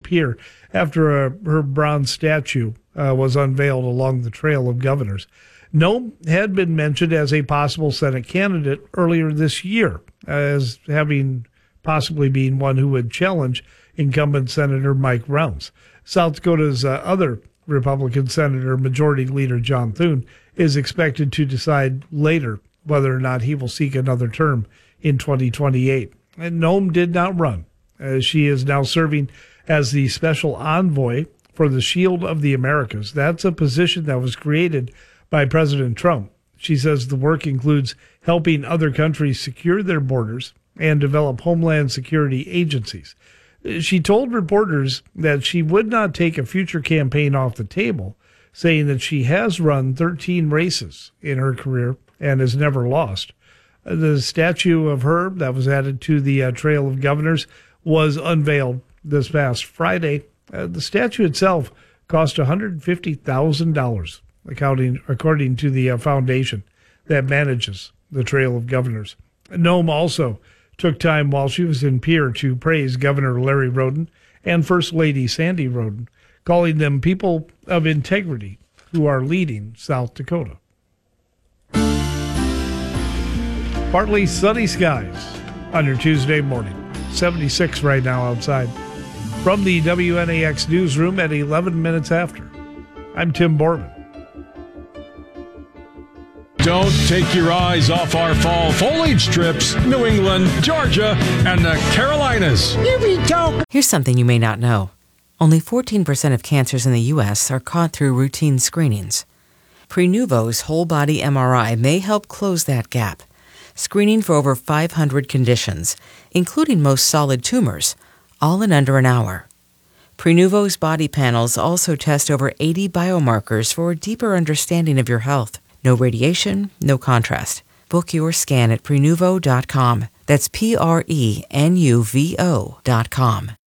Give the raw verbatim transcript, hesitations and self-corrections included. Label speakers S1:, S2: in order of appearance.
S1: Pier after a, her bronze statue uh, was unveiled along the Trail of Governors. Noem had been mentioned as a possible Senate candidate earlier this year, as having possibly been one who would challenge incumbent Senator Mike Rounds. South Dakota's uh, other Republican Senator, Majority Leader John Thune, is expected to decide later whether or not he will seek another term in twenty twenty-eight. And Noem did not run, as she is now serving as the special envoy for the Shield of the Americas. That's a position that was created by President Trump. She says the work includes helping other countries secure their borders and develop homeland security agencies. She told reporters that she would not take a future campaign off the table, saying that she has run thirteen races in her career and has never lost. The statue of her that was added to the uh, Trail of Governors was unveiled this past Friday. Uh, the statue itself cost one hundred fifty thousand dollars, according, according to the uh, foundation that manages the Trail of Governors. Noem also took time while she was in Pierre to praise Governor Larry Roden and First Lady Sandy Roden, calling them people of integrity who are leading South Dakota. Partly sunny skies on your Tuesday morning. seventy-six right now outside. From the W N A X newsroom at eleven minutes after, I'm Tim Borman.
S2: Don't take your eyes off our fall foliage strips, New England, Georgia, and the Carolinas.
S3: Here we go.
S4: Here's something you may not know. Only fourteen percent of cancers in the U S are caught through routine screenings. Prenuvo's whole-body M R I may help close that gap, screening for over five hundred conditions, including most solid tumors, all in under an hour. Prenuvo's body panels also test over eighty biomarkers for a deeper understanding of your health. No radiation, no contrast. Book your scan at Prenuvo dot com. That's P R E N U V O dot com.